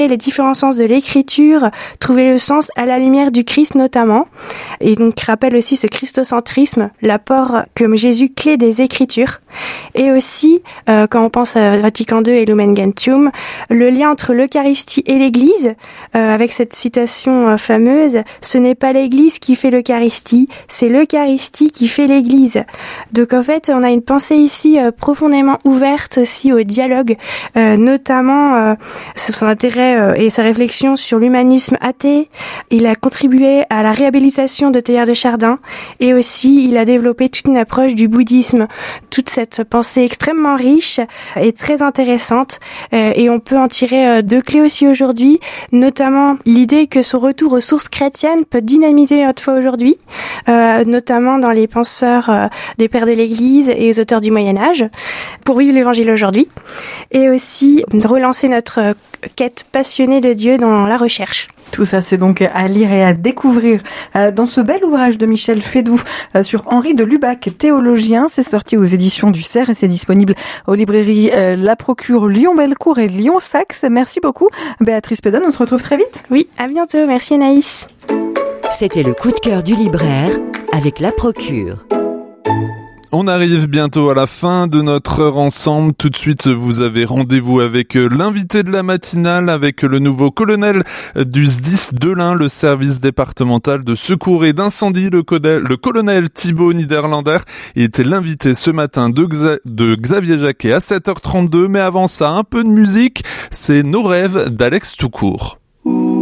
Et les différents sens de l'écriture, trouver le sens à la lumière du Christ notamment. Et donc rappelle aussi ce christocentrisme, l'apport comme Jésus clé des Écritures. Et aussi, quand on pense à Vatican II et Lumen Gentium, le lien entre l'Eucharistie et l'Église, avec cette citation fameuse, ce n'est pas l'Église qui fait l'Eucharistie, c'est l'Eucharistie qui fait l'Église. Donc en fait, on a une pensée ici profondément ouverte aussi au dialogue, notamment son intérêt et sa réflexion sur l'humanisme athée. Il a contribué à la réhabilitation de Teilhard de Chardin et aussi il a développé toute une approche du bouddhisme, toute cette pensée extrêmement riche et très intéressante, et on peut en tirer deux clés aussi aujourd'hui, notamment l'idée que son retour aux sources chrétiennes peut dynamiser notre foi aujourd'hui, notamment dans les penseurs des pères de l'Église et les auteurs du Moyen-Âge, pour vivre l'Évangile aujourd'hui, et aussi relancer notre quête passionnée de Dieu dans la recherche. Tout ça, c'est donc à lire et à découvrir dans ce bel ouvrage de Michel Fédoux sur Henri de Lubac, théologien. C'est sorti aux éditions du Cerf et c'est disponible aux librairies La Procure, Lyon-Bellecour et Lyon-Saxe. Merci beaucoup, Béatrice Pédon. On se retrouve très vite. Oui, à bientôt. Merci Anaïs. C'était le coup de cœur du libraire avec La Procure. On arrive bientôt à la fin de notre heure ensemble. Tout de suite, vous avez rendez-vous avec l'invité de la matinale, avec le nouveau colonel du SDIS de l'Ain, le service départemental de secours et d'incendie, le colonel Thibaut Niederlander. Il était l'invité ce matin de Xavier Jacquet à 7h32. Mais avant ça, un peu de musique. C'est Nos rêves d'Alex Toucourt.